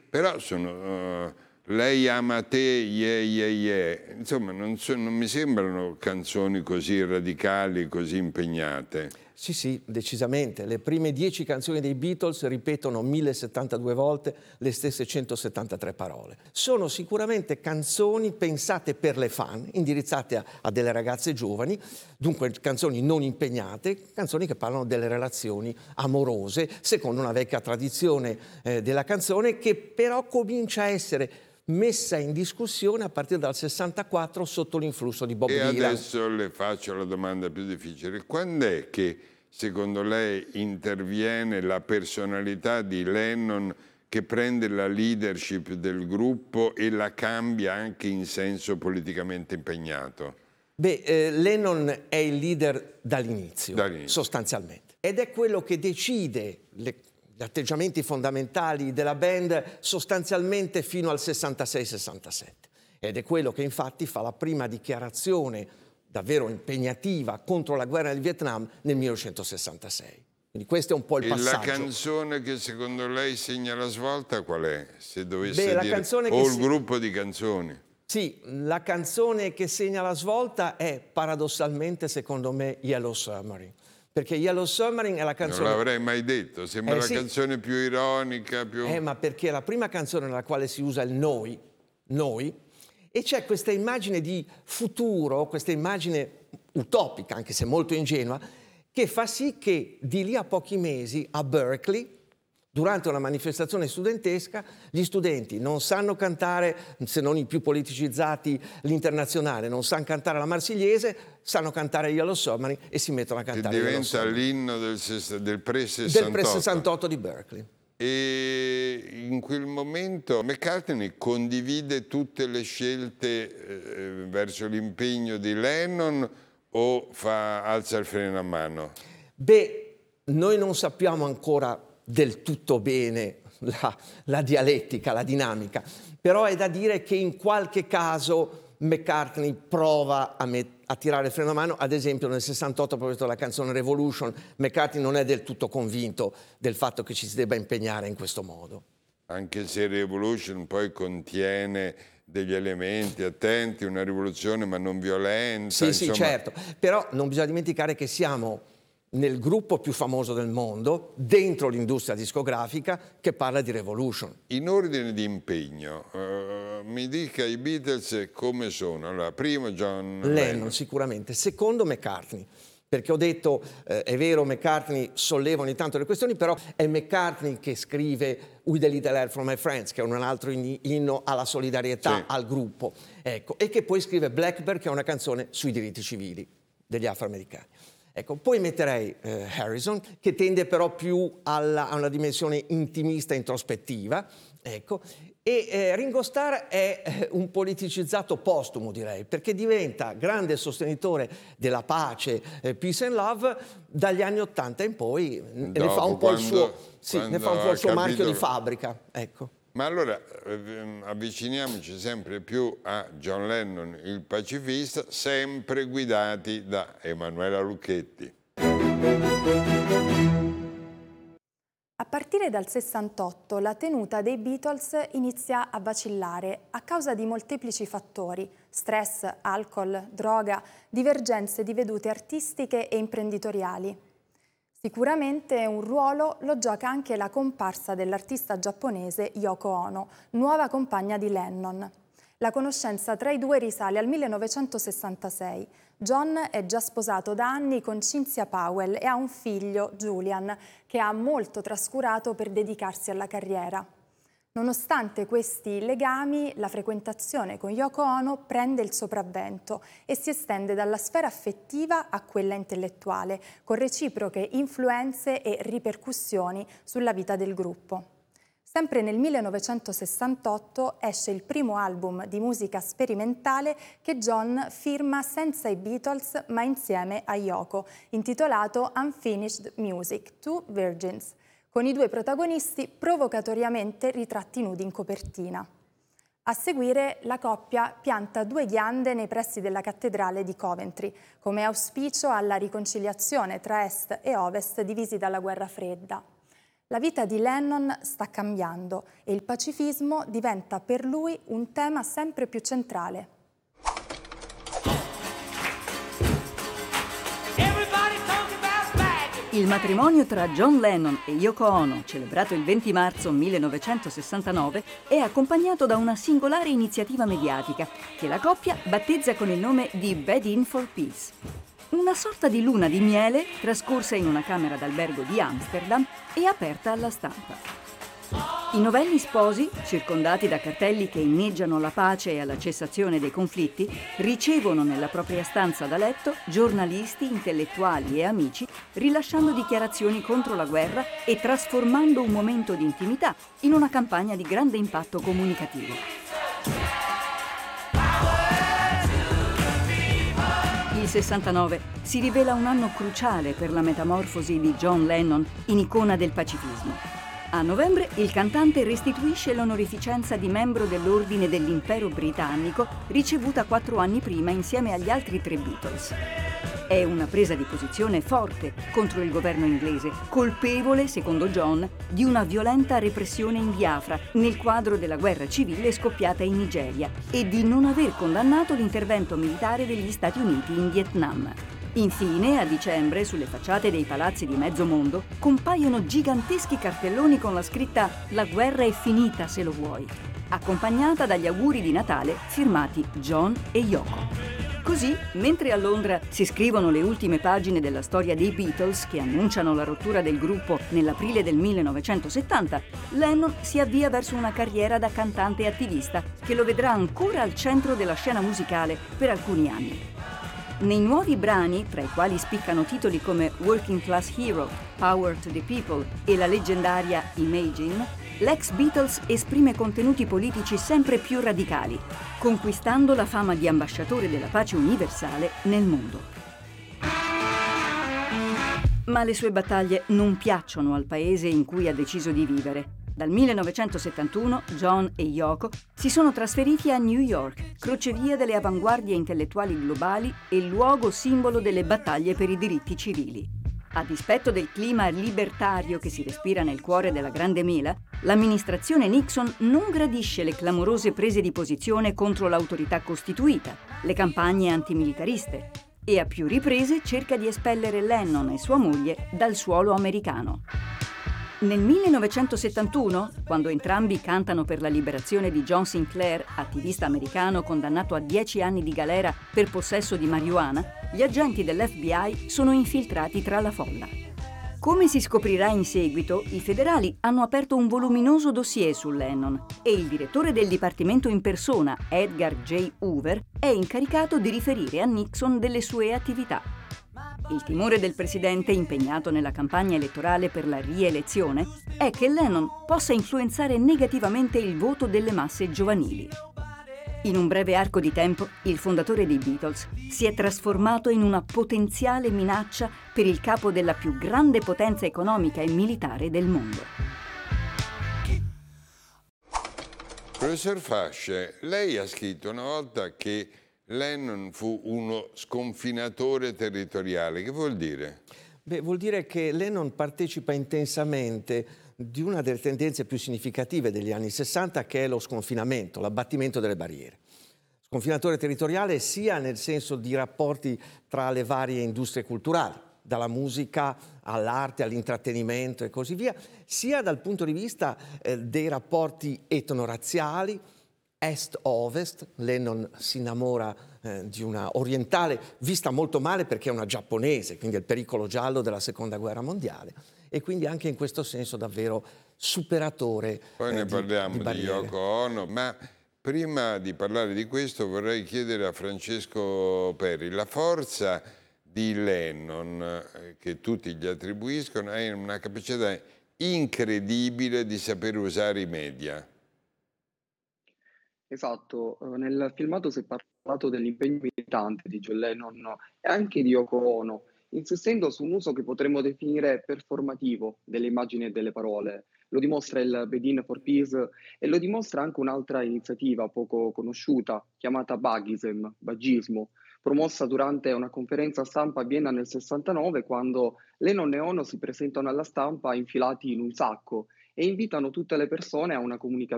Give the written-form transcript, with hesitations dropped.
però lei ama te, yeah, yeah, yeah. Insomma, non mi sembrano canzoni così radicali, così impegnate. Sì, sì, decisamente. Le prime 10 canzoni dei Beatles ripetono 1072 volte le stesse 173 parole. Sono sicuramente canzoni pensate per le fan, indirizzate a delle ragazze giovani, dunque canzoni non impegnate, canzoni che parlano delle relazioni amorose, secondo una vecchia tradizione della canzone, che però comincia a essere messa in discussione a partire dal 64 sotto l'influsso di Bob Dylan. E adesso le faccio la domanda più difficile. Quando è che, secondo lei, interviene la personalità di Lennon che prende la leadership del gruppo e la cambia anche in senso politicamente impegnato? Beh, Lennon è il leader dall'inizio, sostanzialmente. Ed è quello che decide gli atteggiamenti fondamentali della band sostanzialmente fino al 66-67. Ed è quello che infatti fa la prima dichiarazione davvero impegnativa contro la guerra del Vietnam nel 1966. Quindi questo è un po' il passaggio. E la canzone che secondo lei segna la svolta qual è? Se dovesse dire, il gruppo di canzoni. Sì, la canzone che segna la svolta è paradossalmente, secondo me, Yellow Submarine. Perché Yellow Submarine è la canzone... Non l'avrei mai detto, sembra la canzone più ironica, più... ma perché è la prima canzone nella quale si usa il noi, e c'è questa immagine di futuro, questa immagine utopica, anche se molto ingenua, che fa sì che di lì a pochi mesi a Berkeley, durante una manifestazione studentesca, gli studenti non sanno cantare, se non i più politicizzati, l'Internazionale, non sanno cantare la Marsigliese, sanno cantare Yellow Submarine e si mettono a cantare Yellow Submarine. Che diventa l'inno del pre-68. Del pre-68 di Berkeley. E in quel momento McCartney condivide tutte le scelte verso l'impegno di Lennon o alza il freno a mano? Beh, noi non sappiamo ancora del tutto bene la dialettica, la dinamica, però è da dire che in qualche caso McCartney prova a tirare il freno a mano. Ad esempio nel 68, proprio la canzone Revolution, McCartney non è del tutto convinto del fatto che ci si debba impegnare in questo modo. Anche se Revolution poi contiene degli elementi attenti, una rivoluzione ma non violenta. Sì, insomma... sì, certo, però non bisogna dimenticare che siamo nel gruppo più famoso del mondo, dentro l'industria discografica, che parla di Revolution. In ordine di impegno, mi dica i Beatles come sono. Allora, primo John Lennon. Sicuramente. Secondo McCartney, perché ho detto, è vero, McCartney solleva ogni tanto le questioni, però è McCartney che scrive With a Little Help from My Friends, che è un altro inno alla solidarietà, sì, al gruppo, ecco, e che poi scrive Blackbird, che è una canzone sui diritti civili degli afroamericani. Ecco, poi metterei Harrison, che tende però più a una dimensione intimista, introspettiva, ecco, e Ringo Starr è un politicizzato postumo, direi, perché diventa grande sostenitore della pace, peace and love, dagli anni '80 in poi, ne fa un po' il suo marchio di fabbrica, ecco. Ma allora avviciniamoci sempre più a John Lennon, il pacifista, sempre guidati da Emanuela Lucchetti. A partire dal 68 la tenuta dei Beatles inizia a vacillare a causa di molteplici fattori: stress, alcol, droga, divergenze di vedute artistiche e imprenditoriali. Sicuramente un ruolo lo gioca anche la comparsa dell'artista giapponese Yoko Ono, nuova compagna di Lennon. La conoscenza tra i due risale al 1966. John è già sposato da anni con Cynthia Powell e ha un figlio, Julian, che ha molto trascurato per dedicarsi alla carriera. Nonostante questi legami, la frequentazione con Yoko Ono prende il sopravvento e si estende dalla sfera affettiva a quella intellettuale, con reciproche influenze e ripercussioni sulla vita del gruppo. Sempre nel 1968 esce il primo album di musica sperimentale che John firma senza i Beatles ma insieme a Yoko, intitolato Unfinished Music, Two Virgins, con i due protagonisti provocatoriamente ritratti nudi in copertina. A seguire la coppia pianta 2 ghiande nei pressi della cattedrale di Coventry, come auspicio alla riconciliazione tra Est e Ovest divisi dalla guerra fredda. La vita di Lennon sta cambiando e il pacifismo diventa per lui un tema sempre più centrale. Il matrimonio tra John Lennon e Yoko Ono, celebrato il 20 marzo 1969, è accompagnato da una singolare iniziativa mediatica che la coppia battezza con il nome di Bed In for Peace. Una sorta di luna di miele trascorsa in una camera d'albergo di Amsterdam e aperta alla stampa. I novelli sposi, circondati da cartelli che inneggiano la pace e alla cessazione dei conflitti, ricevono nella propria stanza da letto giornalisti, intellettuali e amici, rilasciando dichiarazioni contro la guerra e trasformando un momento di intimità in una campagna di grande impatto comunicativo. Il 69 si rivela un anno cruciale per la metamorfosi di John Lennon in icona del pacifismo. A novembre il cantante restituisce l'onorificenza di membro dell'Ordine dell'Impero Britannico ricevuta 4 anni prima insieme agli altri 3 Beatles. È una presa di posizione forte contro il governo inglese, colpevole, secondo John, di una violenta repressione in Biafra nel quadro della guerra civile scoppiata in Nigeria e di non aver condannato l'intervento militare degli Stati Uniti in Vietnam. Infine, a dicembre, sulle facciate dei palazzi di mezzo mondo, compaiono giganteschi cartelloni con la scritta «La guerra è finita se lo vuoi», accompagnata dagli auguri di Natale firmati John e Yoko. Così, mentre a Londra si scrivono le ultime pagine della storia dei Beatles, che annunciano la rottura del gruppo nell'aprile del 1970, Lennon si avvia verso una carriera da cantante e attivista che lo vedrà ancora al centro della scena musicale per alcuni anni. Nei nuovi brani, tra i quali spiccano titoli come Working Class Hero, Power to the People e la leggendaria Imagine, l'ex Beatles esprime contenuti politici sempre più radicali, conquistando la fama di ambasciatore della pace universale nel mondo. Ma le sue battaglie non piacciono al paese in cui ha deciso di vivere. Dal 1971 John e Yoko si sono trasferiti a New York, crocevia delle avanguardie intellettuali globali e luogo simbolo delle battaglie per i diritti civili. A dispetto del clima libertario che si respira nel cuore della Grande Mela, l'amministrazione Nixon non gradisce le clamorose prese di posizione contro l'autorità costituita, le campagne antimilitariste e a più riprese cerca di espellere Lennon e sua moglie dal suolo americano. Nel 1971, quando entrambi cantano per la liberazione di John Sinclair, attivista americano condannato a 10 anni di galera per possesso di marijuana, gli agenti dell'FBI sono infiltrati tra la folla. Come si scoprirà in seguito, i federali hanno aperto un voluminoso dossier su Lennon e il direttore del dipartimento in persona, Edgar J. Hoover, è incaricato di riferire a Nixon delle sue attività. Il timore del presidente, impegnato nella campagna elettorale per la rielezione, è che Lennon possa influenzare negativamente il voto delle masse giovanili. In un breve arco di tempo, il fondatore dei Beatles si è trasformato in una potenziale minaccia per il capo della più grande potenza economica e militare del mondo. Professor Fasce, lei ha scritto una volta che Lennon fu uno sconfinatore territoriale. Che vuol dire? Beh, vuol dire che Lennon partecipa intensamente di una delle tendenze più significative degli anni 60, che è lo sconfinamento, l'abbattimento delle barriere. Sconfinatore territoriale sia nel senso di rapporti tra le varie industrie culturali, dalla musica all'arte, all'intrattenimento e così via, sia dal punto di vista dei rapporti etnorazziali, est-ovest. Lennon si innamora di una orientale vista molto male perché è una giapponese, quindi è il pericolo giallo della seconda guerra mondiale, e quindi anche in questo senso davvero superatore. Poi ne parliamo di barriere. Yoko Ono, ma prima di parlare di questo vorrei chiedere a Francesco Peri: la forza di Lennon, che tutti gli attribuiscono, è una capacità incredibile di saper usare i media. Esatto, nel filmato si è parlato dell'impegno militante di John Lennon e anche di Yoko Ono, insistendo su un uso che potremmo definire performativo delle immagini e delle parole. Lo dimostra il Bed In for Peace e lo dimostra anche un'altra iniziativa poco conosciuta, chiamata Buggism, Baggismo, promossa durante una conferenza stampa a Vienna nel 69, quando Lennon e Ono si presentano alla stampa infilati in un sacco e invitano tutte le persone a una comunicazione